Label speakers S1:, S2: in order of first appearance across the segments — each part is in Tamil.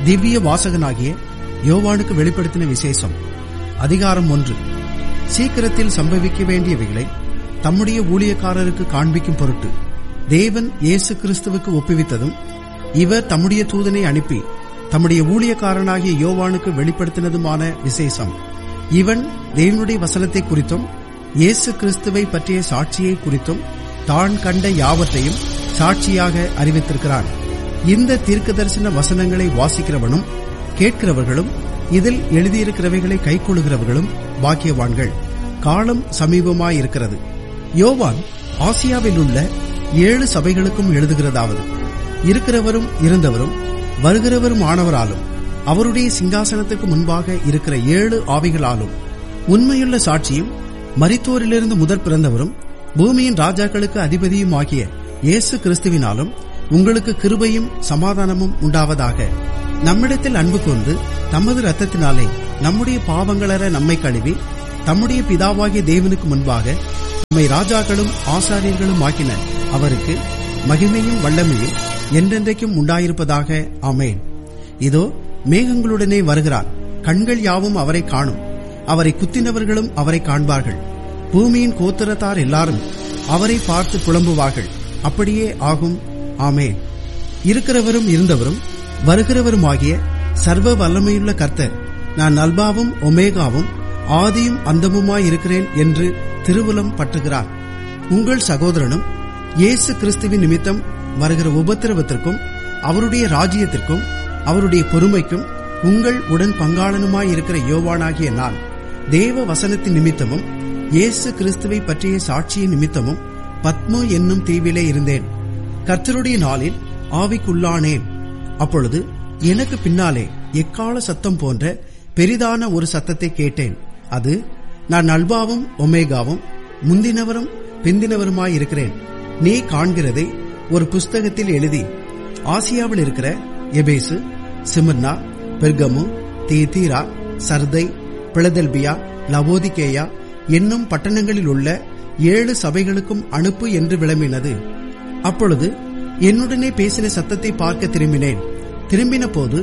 S1: திவ்ய வாசகனாகிய யோவானுக்கு வெளிப்படுத்தின விசேஷம். அதிகாரம் 1. சீக்கிரத்தில் சம்பவிக்க வேண்டியவைகளை தம்முடைய ஊழியக்காரருக்கு காண்பிக்கும் பொருட்டு தேவன் இயேசு கிறிஸ்துவுக்கு ஒப்புவித்ததும், இவர் தம்முடைய தூதனை அனுப்பி தம்முடைய ஊழியக்காரனாகிய யோவானுக்கு வெளிப்படுத்தினதுமான விசேஷம். இவன் தேவனுடைய வசனத்தை குறித்தும் இயேசு கிறிஸ்துவை பற்றிய சாட்சியை குறித்தும் தான் கண்ட யாவற்றையும் சாட்சியாக அறிவித்திருக்கிறான். இந்த தீர்க்கதரிசன வசனங்களை வாசிக்கிறவனும் கேட்கிறவர்களும் இதில் எழுதியிருக்கிறவைகளை கைக்கொள்ளுகிறவர்களும் பாக்கியவான்கள். காலம் சமீபமாயிருக்கிறது. யோவான் ஆசியாவில் உள்ள 7 சபைகளுக்கும் எழுதுகிறதாவது, இருக்கிறவரும் இருந்தவரும் வருகிறவரும் ஆனவராலும் அவருடைய சிங்காசனத்துக்கு முன்பாக இருக்கிற 7 ஆவிகளாலும் உண்மையுள்ள சாட்சியும் மரித்தோரிலிருந்து முதற் பிறந்தவரும் பூமியின் ராஜாக்களுக்கு அதிபதியும் ஆகிய இயேசு கிறிஸ்துவினாலும் உங்களுக்கு கிருபையும் சமாதானமும் உண்டாவதாக. நம்மிடத்தில் அன்பு கொண்டு தமது இரத்தத்தினாலே நம்முடைய பாவங்களற நம்மை கழுவி தம்முடைய பிதாவாகிய தேவனுக்கு முன்பாக நம்மை ராஜாக்களும் ஆசாரியர்களும் ஆக்கின அவருக்கு மகிமையும் வல்லமையும் என்றென்றைக்கும் உண்டாயிருப்பதாக. ஆமென். இதோ மேகங்களுடனே வருகிறார். கண்கள் யாவும் அவரை காணும். அவரை குத்தினவர்களும் அவரை காண்பார்கள். பூமியின் கோத்திரத்தார் எல்லாரும் அவரை பார்த்து புலம்புவார்கள். அப்படியே ஆகும். ஆமென். இருக்கிறவரும் இருந்தவரும் வருகிறவருமாகிய சர்வ வல்லமையுள்ள கர்த்தர், நான் அல்பாவும் ஒமேகாவும் ஆதியும் அந்தமுமாயிருக்கிறேன் என்று திருவுளம் பற்றுகிறார். உங்கள் சகோதரனும் இயேசு கிறிஸ்துவின் நிமித்தம் வருகிற உபத்திரவத்திற்கும் அவருடைய ராஜ்யத்திற்கும் அவருடைய பொறுமைக்கும் உங்கள் உடன் பங்காளனுமாயிருக்கிற யோவானாகிய நான் தேவ வசனத்தின் நிமித்தமும் இயேசு கிறிஸ்துவை பற்றிய சாட்சியின் நிமித்தமும் பத்மோ என்னும் தீவிலே இருந்தேன். கர்த்தருடைய நாளில் ஆவிக்குள்ளானேன். அப்பொழுது எனக்கு பின்னாலே எக்கால சத்தம் போன்ற பெரிதான ஒரு சத்தத்தை கேட்டேன். அது, நான் அல்பாவும் ஒமேகாவும் முந்தினவரும் பிந்தினவருமாயிருக்கிறேன். நீ காண்கிறதை ஒரு புஸ்தகத்தில் எழுதி ஆசியாவில் இருக்கிற எபேசு, சிமிர்னா, பெர்கமு, தியத்தீரா, சர்தை, பிலதெல்பியா, லவோதிகேயா என்னும் பட்டணங்களில் உள்ள 7 சபைகளுக்கும் அனுப்பு என்று விளம்பினது. அப்பொழுது என்னுடனே பேசின சத்தத்தை பார்க்க திரும்பினேன். திரும்பின போது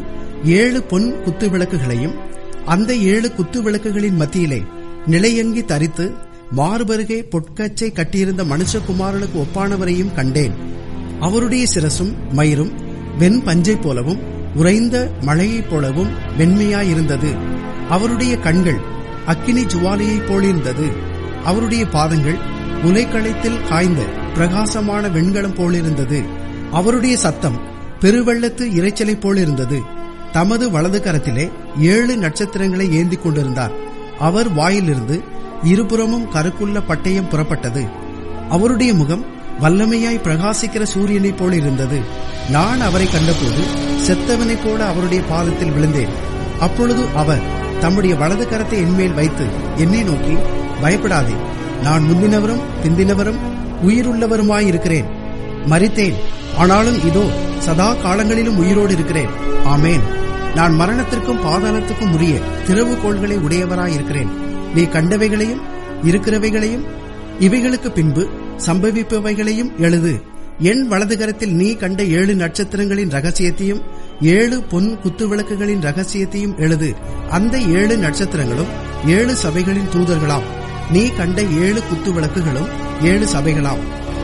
S1: 7 பொன் குத்து விளக்குகளையும் அந்த 7 குத்து விளக்குகளின் மத்தியிலே நிலையங்கி தரித்து மார்பருகே பொற்கச்சை கட்டியிருந்த மனுஷகுமாரனுக்கு ஒப்பானவரையும் கண்டேன். அவருடைய சிரசும் மயிரும் வெண் பஞ்சை போலவும் உறைந்த மழையைப் போலவும் வெண்மையாயிருந்தது. அவருடைய கண்கள் அக்கினி ஜுவாலையைப் போலிருந்தது. அவருடைய பாதங்கள் உலைக்களத்தில் காய்ந்த பிரகாசமான வெண்கலம் போலிருந்தது. அவருடைய சத்தம் பெருவெள்ளத்து இரைச்சலை போலிருந்தது. தமது வலது கரத்திலே 7 நட்சத்திரங்களை ஏந்தி கொண்டிருந்தார். அவர் வாயிலிருந்து இருபுறமும் கருக்குள்ள பட்டயம் புறப்பட்டது. அவருடைய முகம் வல்லமையாய் பிரகாசிக்கிற சூரியனைப் போல இருந்தது. நான் அவரை கண்டபோது செத்தவனைப் போல அவருடைய பாதத்தில் விழுந்தேன். அப்பொழுது அவர் தம்முடைய வலது கரத்தை என்மேல் வைத்து என்னை நோக்கி, பயப்படாதே, நான் முந்தினவரும் பிந்தினவரும் உயிருள்ளவருமாயிருக்கிறேன். மரித்தேன், ஆனாலும் இதோ சதா காலங்களிலும் உயிரோடு இருக்கிறேன். ஆமேன். நான் மரணத்திற்கும் பாதாளத்துக்கும் உரிய திறவுகோள்களை உடையவராயிருக்கிறேன். நீ கண்டவைகளையும் இருக்கிறவைகளையும் இவைகளுக்கு பின்பு சம்பவிப்பவைகளையும் எழுது. என் வலது கரத்தில் நீ கண்ட 7 நட்சத்திரங்களின் ரகசியத்தையும் 7 பொன் குத்துவிளக்குகளின் ரகசியத்தையும் எழுது. அந்த 7 நட்சத்திரங்களும் 7 சபைகளின் தூதர்களாம். நீ கண்ட 7 குத்துவிளக்குகளும் 7 சபைகளாம்.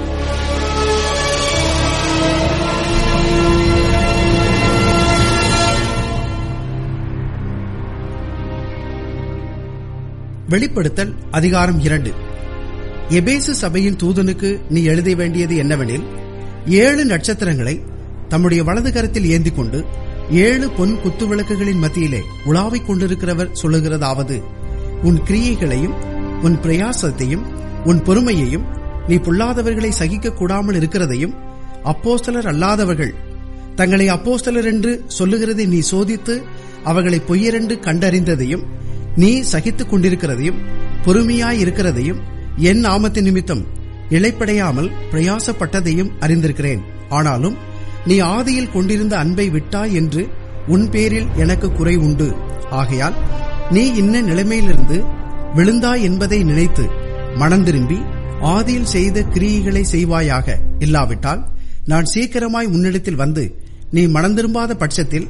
S1: வெளிப்படுத்தல் அதிகாரம் 2. எபேசு சபையின் தூதனுக்கு நீ எழுத வேண்டியது என்னவெனில், 7 நட்சத்திரங்களை தம்முடைய வலது கரத்தில் ஏந்தி கொண்டு 7 பொன் குத்துவிளக்குகளின் மத்தியிலே உலாவிக் கொண்டிருக்கிறவர் சொல்லுகிறதாவது, உன் கிரியைகளையும் உன் பிரயாசத்தையும் உன் பொறுமையையும் நீ பொல்லாதவர்களை சகிக்க கூடாமல் இருக்கிறதையும் அப்போஸ்தலர் அல்லாதவர்கள் தங்களை அப்போஸ்தலர் என்று சொல்லுகிறதை நீ சோதித்து அவர்களை பொய்யரென்று கண்டறிந்ததையும் நீ சகித்துக் கொண்டிருக்கிறதையும் பொறுமையாயிருக்கிறதையும் என் நாமத்தின் நிமித்தம் இளைப்படையாமல் பிரயாசப்பட்டதையும் அறிந்திருக்கிறேன். ஆனாலும் நீ ஆதியில் கொண்டிருந்த அன்பை விட்டாய் என்று உன் பேரில் எனக்கு குறை உண்டு. ஆகையால் நீ இன்ன நிலைமையிலிருந்து விழுந்தாய் என்பதை நினைத்து மனந்திரும்பி ஆதியில் செய்த கிரியைகளை செய்வாயாக. இல்லாவிட்டால் நான் சீக்கிரமாய் உன்னிடத்தில் வந்து நீ மனந்திரும்பாத பட்சத்தில்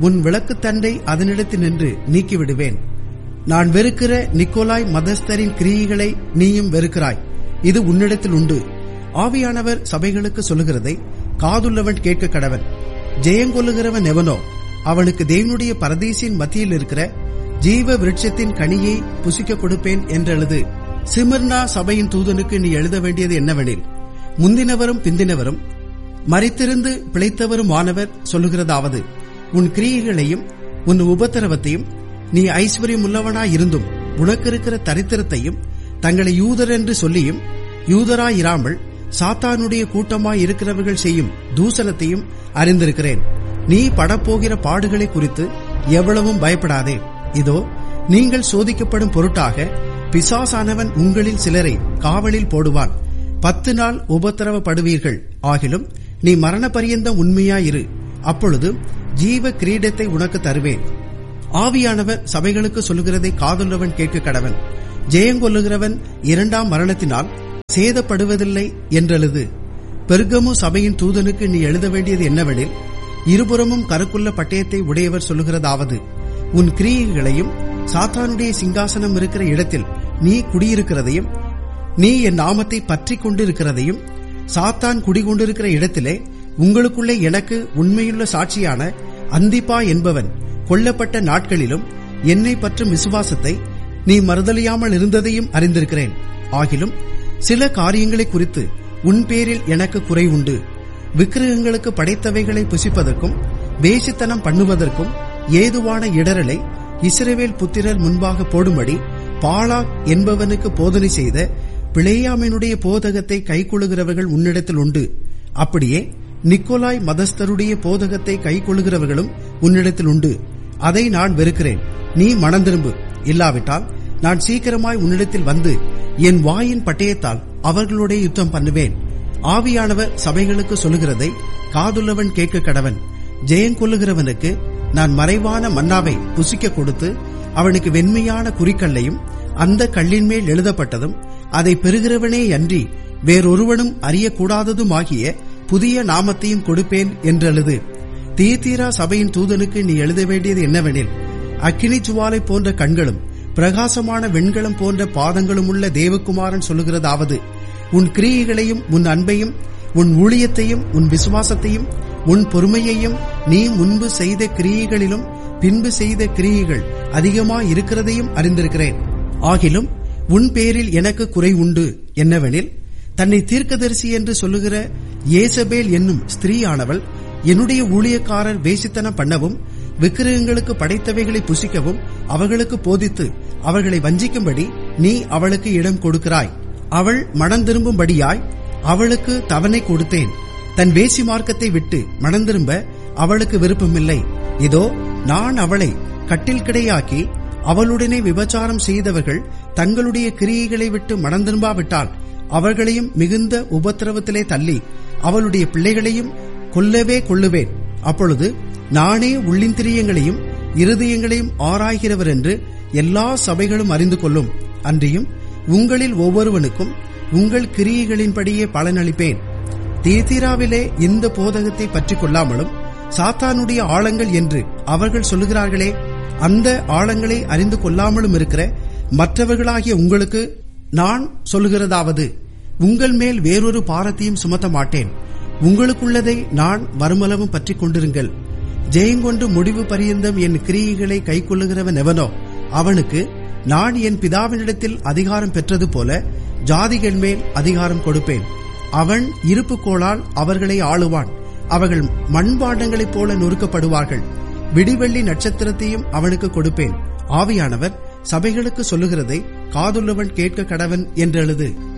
S1: உன் விளக்குத்தண்டை அதனிடத்தில் நின்று நீக்கிவிடுவேன். நான் வெறுக்கிற நிக்கோலாய் மதஸ்தரின் கிரியைகளை நீயும் வெறுக்கிறாய், இது உன்னிடத்தில் உண்டு. ஆவியானவர் சபைகளுக்கு சொல்லுகிறதை காதுள்ளவன் கேட்க கடவன். ஜெயங்கொள்ளுகிறவன் எவனோ அவனுக்கு தேவனுடைய பரதீசின் மத்தியில் இருக்கிற ஜீவ விருட்சத்தின் கனியை புசிக்க கொடுப்பேன் என்றெழுது. சிமிர்னா சபையின் தூதனுக்கு நீ எழுத வேண்டியது என்னவெனில், முந்தினவரும் பிந்தினவரும் மரித்திருந்து பிழைத்தவருமானவர் சொல்லுகிறதாவது, உன் கிரியைகளையும் உன் உபத்திரவத்தையும் நீ ஐஸ்வர்யம் உள்ளவனாயிருந்தும் உனக்கு இருக்கிற தரித்திரத்தையும் தங்களை யூதர் என்று சொல்லியும் யூதராயிராமல் சாத்தானுடைய கூட்டமாயிருக்கிறவர்கள் செய்யும் தூசணத்தையும் அறிந்திருக்கிறேன். நீ படப்போகிற பாடுகளை குறித்து எவ்வளவும் பயப்படாதே. இதோ, நீங்கள் சோதிக்கப்படும் பொருட்டாக பிசாசானவன் உங்களில் சிலரை காவலில் போடுவான். 10 நாள் உபத்திரவப்படுவீர்கள். ஆகிலும் நீ மரண பரியந்தம் உண்மையாயிரு, அப்பொழுது ஜீவ கிரீடத்தை உனக்கு தருவேன். ஆவியானவர் சபைகளுக்கு சொல்லுகிறதை காதுள்ளவன் கேட்க கடவன். ஜெயங்கொள்ளுகிறவன் 2ஆம் மரணத்தினால் சேதப்படுவதில்லை என்றெழுது. பெர்கமு சபையின் தூதனுக்கு நீ எழுத வேண்டியது என்னவெனில், இருபுறமும் கருக்குள்ள பட்டயத்தை உடையவர் சொல்லுகிறதாவது, உன் கிரியைகளையும் சாத்தானுடைய சிங்காசனம் இருக்கிற இடத்தில் நீ குடியிருக்கிறதையும் நீ என் நாமத்தை பற்றி கொண்டிருக்கிறதையும் சாத்தான் குடிகொண்டிருக்கிற இடத்திலே உங்களுக்குள்ளே எனக்கு உண்மையுள்ள சாட்சியான அந்திப்பா என்பவன் கொல்லப்பட்ட நாட்களிலும் என்னை பற்றும் விசுவாசத்தை நீ மறுதலியாமல் இருந்ததையும் அறிந்திருக்கிறேன். ஆகிலும் சில காரியங்களை குறித்து உன் பேரில் எனக்கு குறை உண்டு. விக்கிரகங்களுக்கு படைத்தவைகளை புசிப்பதற்கும் வேசித்தனம் பண்ணுவதற்கும் ஏதுவான இடரலை இஸ்ரவேல் புத்திரர் முன்பாக போடும்படி பாலாக் என்பவனுக்கு போதனை செய்த பிளேயாமினுடைய போதகத்தை கைக்கொள்ளுகிறவர்கள் உன்னிடத்தில் உண்டு. அப்படியே நிக்கோலாய் மதஸ்தருடைய போதகத்தை கைக்கொள்ளுகிறவர்களும் உன்னிடத்தில் உண்டு. அதை நான் வெறுக்கிறேன். நீ மனந்திரும்பு, இல்லாவிட்டால் நான் சீக்கிரமாய் உன்னிடத்தில் வந்து என் வாயின் பட்டயத்தால் அவர்களுடைய யுத்தம் பண்ணுவேன். ஆவியானவர் சபைகளுக்கு சொல்லுகிறதை காதுள்ளவன் கேட்க கடவன். ஜெயங்கொள்ளுகிறவனுக்கு நான் மறைவான மன்னாவை புசிக்க கொடுத்து அவனுக்கு வெண்மையான குறிக்கல்லையும் அந்த கல்லின் மேல் எழுதப்பட்டதும் அதை பெறுகிறவனே அன்றி வேறொருவனும் அறியக்கூடாததுமாகிய புதிய நாமத்தையும் கொடுப்பேன் என்றெழுது. தியத்தீரா சபையின் தூதனுக்கு நீ எழுத வேண்டியது என்னவெனில், அக்கினி ஜுவாலை போன்ற கண்களும் பிரகாசமான வெண்கலம் போன்ற பாதங்களும் உள்ள தேவகுமாரன் சொல்லுகிறதாவது, உன் கிரியைகளையும் உன் அன்பையும் உன் ஊழியத்தையும் உன் விசுவாசத்தையும் உன் பொறுமையையும் நீ முன்பு செய்த கிரியைகளிலும் பின்பு செய்த கிரியைகள் அதிகமாயிருக்கிறதையும் அறிந்திருக்கிறேன். ஆகிலும் உன் பேரில் எனக்கு குறை உண்டு. என்னவெனில், தன்னை தீர்க்கதரிசி என்று சொல்லுகிற ஏசபேல் என்னும் ஸ்திரீயானவள் என்னுடைய ஊழியக்காரர் வேசித்தனம் பண்ணவும் விக்கிரகங்களுக்கு படைத்தவைகளை புசிக்கவும் அவர்களுக்கு போதித்து அவர்களை வஞ்சிக்கும்படி நீ அவளுக்கு இடம் கொடுக்கிறாய். அவள் மனம் திரும்பும்படியாய் அவளுக்கு தவணை கொடுத்தேன். தன் வேசி மார்க்கத்தை விட்டு மனம் திரும்ப அவளுக்கு விருப்பமில்லை. இதோ, நான் அவளை கட்டில் கிடையாக்கி அவளுடனே விபச்சாரம் செய்தவர்கள் தங்களுடைய கிரியைகளை விட்டு மனம் திரும்பாவிட்டால் அவர்களையும் மிகுந்த உபத்திரவத்திலே தள்ளி அவளுடைய பிள்ளைகளையும் கொல்லவே கொள்ளுவேன். அப்பொழுது நானே உள்ளிந்திரியங்களையும் இருதயங்களையும் ஆராய்கிறவர் என்று எல்லா சபைகளும் அறிந்து கொள்ளும். அன்றியும் உங்களில் ஒவ்வொருவனுக்கும் உங்கள் கிரியைகளின்படியே பலனளிப்பேன். தியத்தீராவிலே இந்த போதகத்தை பற்றி கொள்ளாமலும் சாத்தானுடைய ஆழங்கள் என்று அவர்கள் சொல்லுகிறார்களே, அந்த ஆழங்களை அறிந்து கொள்ளாமலும் இருக்கிற மற்றவர்களாகிய உங்களுக்கு நான் சொல்லுகிறதாவது, உங்கள் மேல் வேறொரு பாரத்தையும் சுமத்த மாட்டேன். உங்களுக்குள்ளதை நான் வருமளவும் பற்றி கொண்டிருங்கள். ஜெயங்கொண்டு முடிவு பரியந்தம் என் கிரியைகளை கைக்கொள்ளுகிறவன் எவனோ அவனுக்கு நான் என் பிதாவினிடத்தில் அதிகாரம் பெற்றது போல ஜாதிகள் மேல் அதிகாரம் கொடுப்பேன். அவன் இருப்புக்கோளால் அவர்களை ஆளுவான். அவர்கள் மண்பாண்டங்களைப் போல நொறுக்கப்படுவார்கள். விடிவெள்ளி நட்சத்திரத்தையும் அவனுக்கு கொடுப்பேன். ஆவியானவர் சபைகளுக்கு சொல்லுகிறதை காதுள்ளவன் கேட்க கடவன் என்றெழுது.